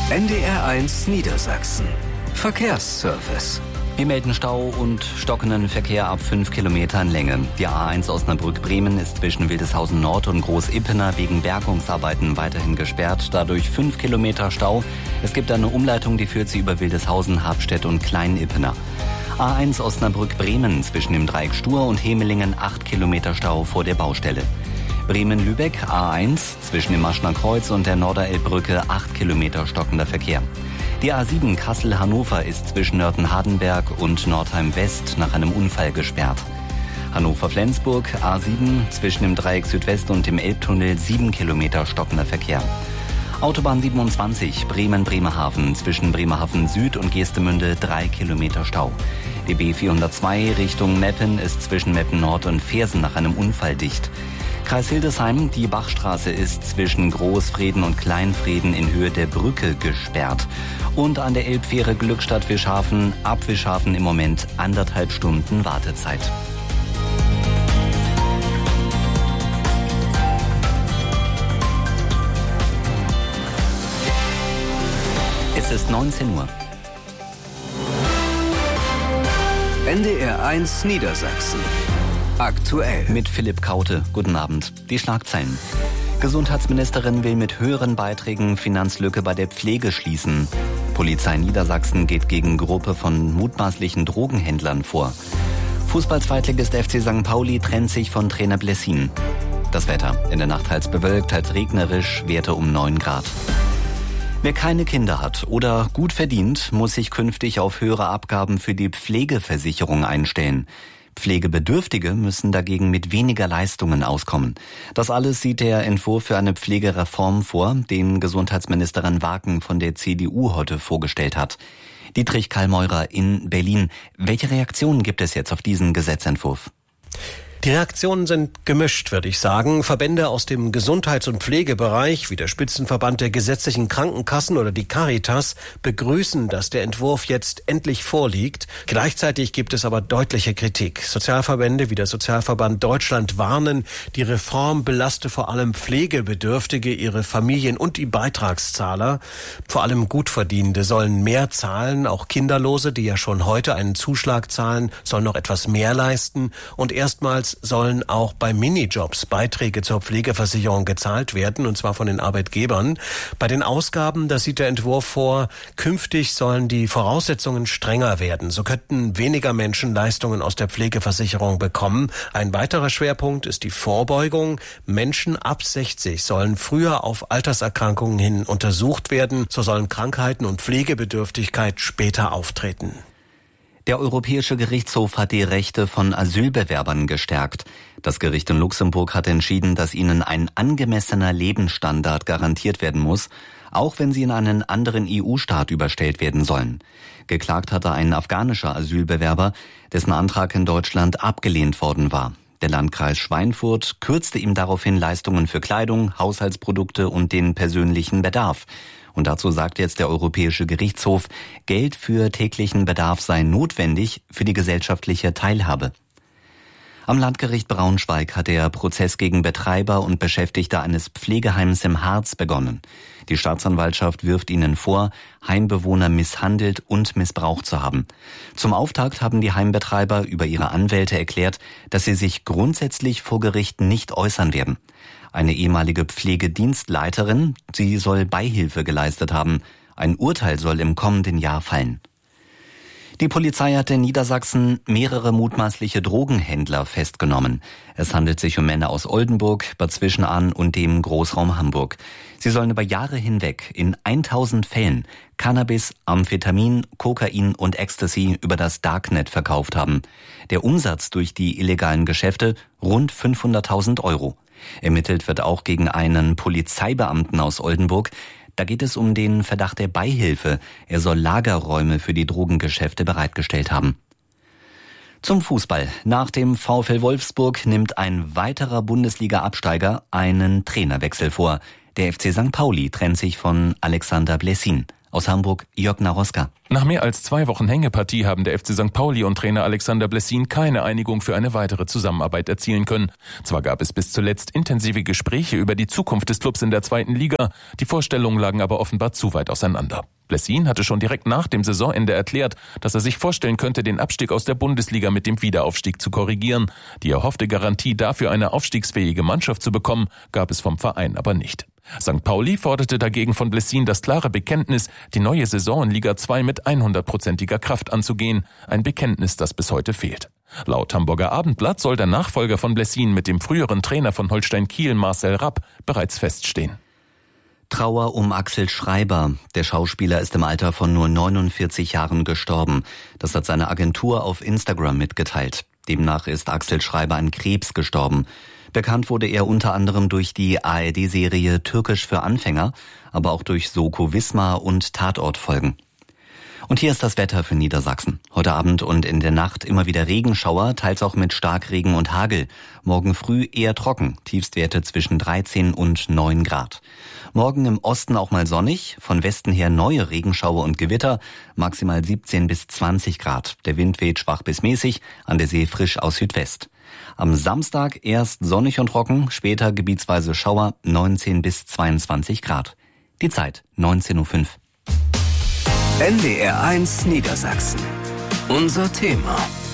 NDR1 Niedersachsen. Verkehrsservice. Wir melden Stau und stockenden Verkehr ab 5 Kilometern Länge. Die A1 Osnabrück-Bremen ist zwischen Wildeshausen Nord und Groß-Ippener wegen Bergungsarbeiten weiterhin gesperrt. Dadurch 5 Kilometer Stau. Es gibt eine Umleitung, die führt sie über Wildeshausen, Habstedt und Klein-Ippener. A1 Osnabrück-Bremen zwischen dem Dreieck Stur und Hemelingen 8 Kilometer Stau vor der Baustelle. Bremen-Lübeck A1 zwischen dem Maschner Kreuz und der Norderelbbrücke 8 Kilometer stockender Verkehr. Die A7 Kassel-Hannover ist zwischen Nörten-Hardenberg und Nordheim-West nach einem Unfall gesperrt. Hannover-Flensburg A7 zwischen dem Dreieck Südwest und dem Elbtunnel 7 Kilometer stockender Verkehr. Autobahn 27 Bremen-Bremerhaven zwischen Bremerhaven Süd und Geestemünde 3 Kilometer Stau. Die B402 Richtung Meppen ist zwischen Meppen Nord und Viersen nach einem Unfall dicht. Kreis Hildesheim, die Bachstraße ist zwischen Großfrieden und Kleinfrieden in Höhe der Brücke gesperrt. Und an der Elbfähre Glückstadt-Wischhafen, ab Wischhafen im Moment 1,5 Stunden Wartezeit. Es ist 19 Uhr. NDR1 Niedersachsen. Aktuell. Mit Philipp Kaute. Guten Abend. Die Schlagzeilen. Gesundheitsministerin will mit höheren Beiträgen Finanzlücke bei der Pflege schließen. Polizei Niedersachsen geht gegen Gruppe von mutmaßlichen Drogenhändlern vor. Fußball-Zweitligist FC St. Pauli trennt sich von Trainer Blessin. Das Wetter. In der Nacht teils bewölkt, teils regnerisch, Werte um 9 Grad. Wer keine Kinder hat oder gut verdient, muss sich künftig auf höhere Abgaben für die Pflegeversicherung einstellen. Pflegebedürftige müssen dagegen mit weniger Leistungen auskommen. Das alles sieht der Entwurf für eine Pflegereform vor, den Gesundheitsministerin Waken von der CDU heute vorgestellt hat. Dietrich Kallmeurer in Berlin. Welche Reaktionen gibt es jetzt auf diesen Gesetzentwurf? Die Reaktionen sind gemischt, würde ich sagen. Verbände aus dem Gesundheits- und Pflegebereich, wie der Spitzenverband der gesetzlichen Krankenkassen oder die Caritas, begrüßen, dass der Entwurf jetzt endlich vorliegt. Gleichzeitig gibt es aber deutliche Kritik. Sozialverbände wie der Sozialverband Deutschland warnen, die Reform belaste vor allem Pflegebedürftige, ihre Familien und die Beitragszahler. Vor allem Gutverdienende sollen mehr zahlen. Auch Kinderlose, die ja schon heute einen Zuschlag zahlen, sollen noch etwas mehr leisten. Und erstmals sollen auch bei Minijobs Beiträge zur Pflegeversicherung gezahlt werden, und zwar von den Arbeitgebern. Bei den Ausgaben, das sieht der Entwurf vor, künftig sollen die Voraussetzungen strenger werden. So könnten weniger Menschen Leistungen aus der Pflegeversicherung bekommen. Ein weiterer Schwerpunkt ist die Vorbeugung. Menschen ab 60 sollen früher auf Alterserkrankungen hin untersucht werden. So sollen Krankheiten und Pflegebedürftigkeit später auftreten. Der Europäische Gerichtshof hat die Rechte von Asylbewerbern gestärkt. Das Gericht in Luxemburg hat entschieden, dass ihnen ein angemessener Lebensstandard garantiert werden muss, auch wenn sie in einen anderen EU-Staat überstellt werden sollen. Geklagt hatte ein afghanischer Asylbewerber, dessen Antrag in Deutschland abgelehnt worden war. Der Landkreis Schweinfurt kürzte ihm daraufhin Leistungen für Kleidung, Haushaltsprodukte und den persönlichen Bedarf. Und dazu sagt jetzt der Europäische Gerichtshof, Geld für täglichen Bedarf sei notwendig für die gesellschaftliche Teilhabe. Am Landgericht Braunschweig hat der Prozess gegen Betreiber und Beschäftigte eines Pflegeheims im Harz begonnen. Die Staatsanwaltschaft wirft ihnen vor, Heimbewohner misshandelt und missbraucht zu haben. Zum Auftakt haben die Heimbetreiber über ihre Anwälte erklärt, dass sie sich grundsätzlich vor Gericht nicht äußern werden. Eine ehemalige Pflegedienstleiterin, sie soll Beihilfe geleistet haben. Ein Urteil soll im kommenden Jahr fallen. Die Polizei hat in Niedersachsen mehrere mutmaßliche Drogenhändler festgenommen. Es handelt sich um Männer aus Oldenburg, Bad Zwischenahn und dem Großraum Hamburg. Sie sollen über Jahre hinweg in 1000 Fällen Cannabis, Amphetamin, Kokain und Ecstasy über das Darknet verkauft haben. Der Umsatz durch die illegalen Geschäfte rund 500.000 Euro. Ermittelt wird auch gegen einen Polizeibeamten aus Oldenburg. Da geht es um den Verdacht der Beihilfe. Er soll Lagerräume für die Drogengeschäfte bereitgestellt haben. Zum Fußball. Nach dem VfL Wolfsburg nimmt ein weiterer Bundesliga-Absteiger einen Trainerwechsel vor. Der FC St. Pauli trennt sich von Alexander Blessin. Aus Hamburg, Jörg Naroska. Nach mehr als 2 Wochen Hängepartie haben der FC St. Pauli und Trainer Alexander Blessin keine Einigung für eine weitere Zusammenarbeit erzielen können. Zwar gab es bis zuletzt intensive Gespräche über die Zukunft des Clubs in der 2. Liga, die Vorstellungen lagen aber offenbar zu weit auseinander. Blessin hatte schon direkt nach dem Saisonende erklärt, dass er sich vorstellen könnte, den Abstieg aus der Bundesliga mit dem Wiederaufstieg zu korrigieren. Die erhoffte Garantie dafür, eine aufstiegsfähige Mannschaft zu bekommen, gab es vom Verein aber nicht. St. Pauli forderte dagegen von Blessin das klare Bekenntnis, die neue Saison in Liga 2 mit 100%iger Kraft anzugehen. Ein Bekenntnis, das bis heute fehlt. Laut Hamburger Abendblatt soll der Nachfolger von Blessin mit dem früheren Trainer von Holstein Kiel, Marcel Rapp, bereits feststehen. Trauer um Axel Schreiber. Der Schauspieler ist im Alter von nur 49 Jahren gestorben. Das hat seine Agentur auf Instagram mitgeteilt. Demnach ist Axel Schreiber an Krebs gestorben. Bekannt wurde er unter anderem durch die ARD-Serie Türkisch für Anfänger, aber auch durch Soko Wismar und Tatortfolgen. Und hier ist das Wetter für Niedersachsen. Heute Abend und in der Nacht immer wieder Regenschauer, teils auch mit Starkregen und Hagel. Morgen früh eher trocken, Tiefstwerte zwischen 13 und 9 Grad. Morgen im Osten auch mal sonnig, von Westen her neue Regenschauer und Gewitter, maximal 17 bis 20 Grad. Der Wind weht schwach bis mäßig, an der See frisch aus Südwest. Am Samstag erst sonnig und trocken, später gebietsweise Schauer, 19 bis 22 Grad. Die Zeit 19:05 Uhr. NDR1 Niedersachsen. Unser Thema.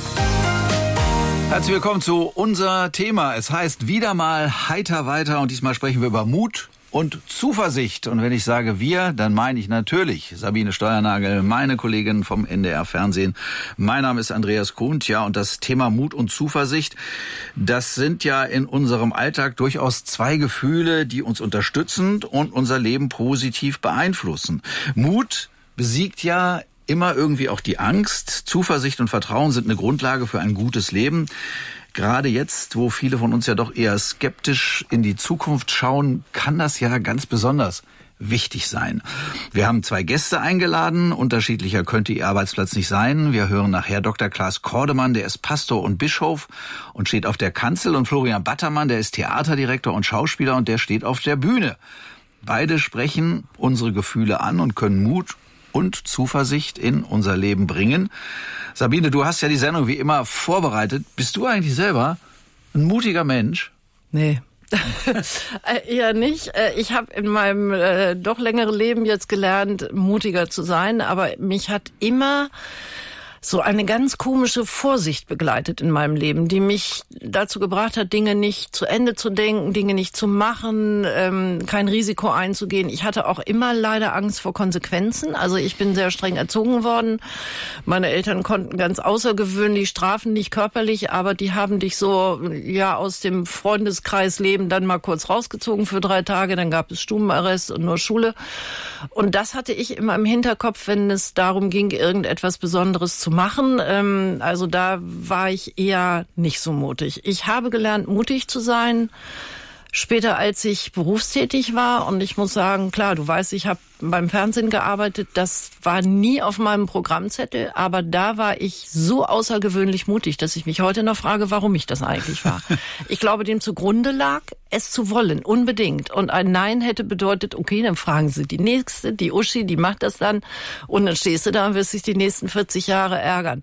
Herzlich willkommen zu Unser Thema. Es heißt wieder mal heiter weiter und diesmal sprechen wir über Mut und Zuversicht. Und wenn ich sage wir, dann meine ich natürlich Sabine Steuernagel, meine Kollegin vom NDR Fernsehen. Mein Name ist Andreas Kuhn. Ja, und das Thema Mut und Zuversicht, das sind ja in unserem Alltag durchaus 2 Gefühle, die uns unterstützen und unser Leben positiv beeinflussen. Mut besiegt ja immer irgendwie auch die Angst. Zuversicht und Vertrauen sind eine Grundlage für ein gutes Leben. Gerade jetzt, wo viele von uns ja doch eher skeptisch in die Zukunft schauen, kann das ja ganz besonders wichtig sein. Wir haben 2 Gäste eingeladen. Unterschiedlicher könnte ihr Arbeitsplatz nicht sein. Wir hören nachher Dr. Klaas Kordemann, der ist Pastor und Bischof und steht auf der Kanzel, und Florian Battermann, der ist Theaterdirektor und Schauspieler und der steht auf der Bühne. Beide sprechen unsere Gefühle an und können Mut und Zuversicht in unser Leben bringen. Sabine, du hast ja die Sendung wie immer vorbereitet. Bist du eigentlich selber ein mutiger Mensch? Nee. Eher nicht. Ich habe in meinem doch längeren Leben jetzt gelernt, mutiger zu sein, aber mich hat immer so eine ganz komische Vorsicht begleitet in meinem Leben, die mich dazu gebracht hat, Dinge nicht zu Ende zu denken, Dinge nicht zu machen, kein Risiko einzugehen. Ich hatte auch immer leider Angst vor Konsequenzen. Also ich bin sehr streng erzogen worden. Meine Eltern konnten ganz außergewöhnlich strafen, nicht körperlich, aber die haben dich so ja aus dem Freundeskreisleben dann mal kurz rausgezogen für 3 Tage. Dann gab es Stubenarrest und nur Schule. Und das hatte ich immer im Hinterkopf, wenn es darum ging, irgendetwas Besonderes zu machen. Also da war ich eher nicht so mutig. Ich habe gelernt, mutig zu sein, später als ich berufstätig war. Und ich muss sagen, klar, du weißt, ich habe beim Fernsehen gearbeitet. Das war nie auf meinem Programmzettel. Aber da war ich so außergewöhnlich mutig, dass ich mich heute noch frage, warum ich das eigentlich war. Ich glaube, dem zugrunde lag, es zu wollen, unbedingt. Und ein Nein hätte bedeutet, okay, dann fragen Sie die Nächste, die Uschi, die macht das dann. Und dann stehst du da und wirst dich die nächsten 40 Jahre ärgern.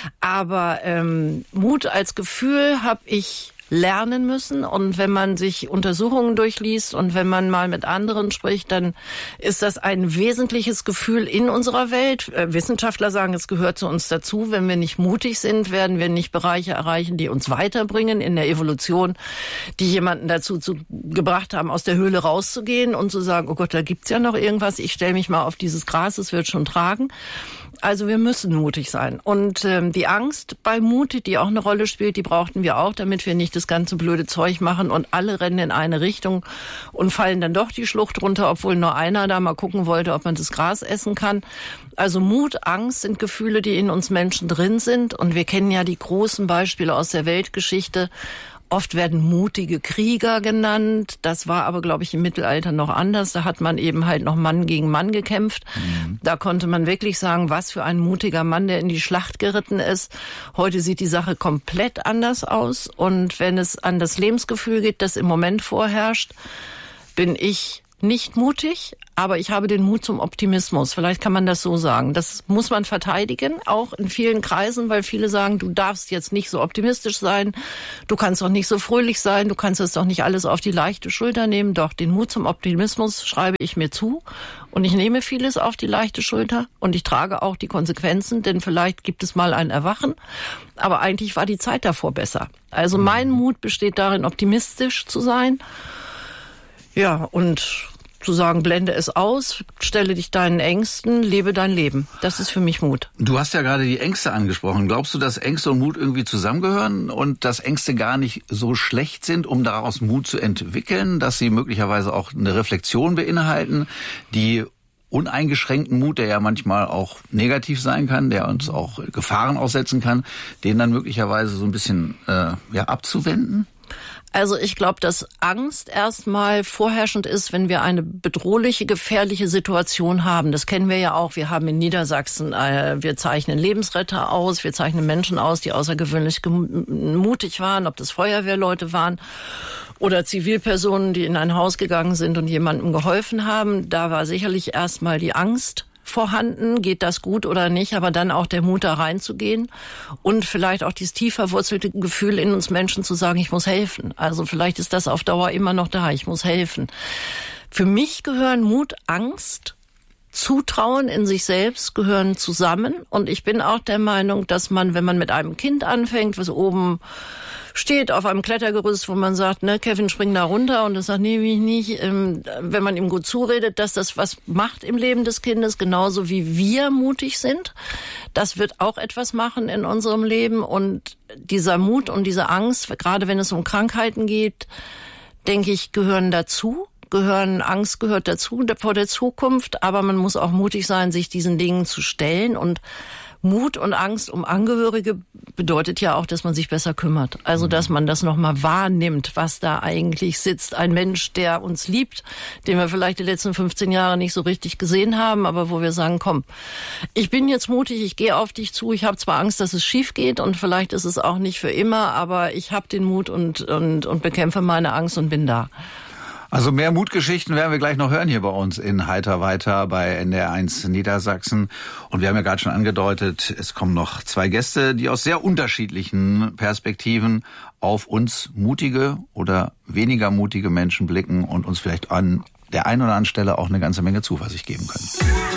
Aber Mut als Gefühl habe ich lernen müssen, und wenn man sich Untersuchungen durchliest und wenn man mal mit anderen spricht, dann ist das ein wesentliches Gefühl in unserer Welt. Wissenschaftler sagen, es gehört zu uns dazu. Wenn wir nicht mutig sind, werden wir nicht Bereiche erreichen, die uns weiterbringen in der Evolution, die jemanden dazu gebracht haben, aus der Höhle rauszugehen und zu sagen, oh Gott, da gibt's ja noch irgendwas, ich stelle mich mal auf dieses Gras, es wird schon tragen. Also wir müssen mutig sein. Und die Angst bei Mut, die auch eine Rolle spielt, die brauchten wir auch, damit wir nicht das ganze blöde Zeug machen und alle rennen in eine Richtung und fallen dann doch die Schlucht runter, obwohl nur einer da mal gucken wollte, ob man das Gras essen kann. Also Mut, Angst sind Gefühle, die in uns Menschen drin sind. Und wir kennen ja die großen Beispiele aus der Weltgeschichte. Oft werden mutige Krieger genannt. Das war aber, glaube ich, im Mittelalter noch anders. Da hat man eben halt noch Mann gegen Mann gekämpft. Da konnte man wirklich sagen, was für ein mutiger Mann, der in die Schlacht geritten ist. Heute sieht die Sache komplett anders aus. Und wenn es an das Lebensgefühl geht, das im Moment vorherrscht, bin ich nicht mutig, aber ich habe den Mut zum Optimismus. Vielleicht kann man das so sagen. Das muss man verteidigen, auch in vielen Kreisen, weil viele sagen, du darfst jetzt nicht so optimistisch sein, du kannst doch nicht so fröhlich sein, du kannst es doch nicht alles auf die leichte Schulter nehmen. Doch, den Mut zum Optimismus schreibe ich mir zu und ich nehme vieles auf die leichte Schulter und ich trage auch die Konsequenzen, denn vielleicht gibt es mal ein Erwachen, aber eigentlich war die Zeit davor besser. Also mein Mut besteht darin, optimistisch zu sein. Ja, und zu sagen, blende es aus, stelle dich deinen Ängsten, lebe dein Leben. Das ist für mich Mut. Du hast ja gerade die Ängste angesprochen. Glaubst du, dass Ängste und Mut irgendwie zusammengehören und dass Ängste gar nicht so schlecht sind, um daraus Mut zu entwickeln, dass sie möglicherweise auch eine Reflexion beinhalten, die uneingeschränkten Mut, der ja manchmal auch negativ sein kann, der uns auch Gefahren aussetzen kann, den dann möglicherweise so ein bisschen abzuwenden? Also ich glaube, dass Angst erstmal vorherrschend ist, wenn wir eine bedrohliche, gefährliche Situation haben. Das kennen wir ja auch. Wir haben in Niedersachsen, wir zeichnen Lebensretter aus, wir zeichnen Menschen aus, die außergewöhnlich mutig waren, ob das Feuerwehrleute waren oder Zivilpersonen, die in ein Haus gegangen sind und jemandem geholfen haben. Da war sicherlich erstmal die Angst vorhanden, geht das gut oder nicht, aber dann auch der Mut, da reinzugehen und vielleicht auch dieses tief verwurzelte Gefühl in uns Menschen zu sagen, ich muss helfen. Also vielleicht ist das auf Dauer immer noch da, ich muss helfen. Für mich gehören Mut, Angst, Zutrauen in sich selbst gehören zusammen und ich bin auch der Meinung, dass man, wenn man mit einem Kind anfängt, was oben steht auf einem Klettergerüst, wo man sagt, ne, Kevin, spring da runter und das sagt, nee, will ich nicht. Wenn man ihm gut zuredet, dass das was macht im Leben des Kindes, genauso wie wir mutig sind. Das wird auch etwas machen in unserem Leben und dieser Mut und diese Angst, gerade wenn es um Krankheiten geht, denke ich, gehören dazu. Angst gehört dazu vor der Zukunft, aber man muss auch mutig sein, sich diesen Dingen zu stellen und Mut und Angst um Angehörige bedeutet ja auch, dass man sich besser kümmert. Also, dass man das nochmal wahrnimmt, was da eigentlich sitzt. Ein Mensch, der uns liebt, den wir vielleicht die letzten 15 Jahre nicht so richtig gesehen haben, aber wo wir sagen, komm, ich bin jetzt mutig, ich gehe auf dich zu, ich habe zwar Angst, dass es schief geht und vielleicht ist es auch nicht für immer, aber ich habe den Mut und bekämpfe meine Angst und bin da. Also mehr Mutgeschichten werden wir gleich noch hören hier bei uns in Heiter weiter bei NDR1 Niedersachsen. Und wir haben ja gerade schon angedeutet, es kommen noch 2 Gäste, die aus sehr unterschiedlichen Perspektiven auf uns mutige oder weniger mutige Menschen blicken und uns vielleicht an der einen oder anderen Stelle auch eine ganze Menge Zuversicht geben können.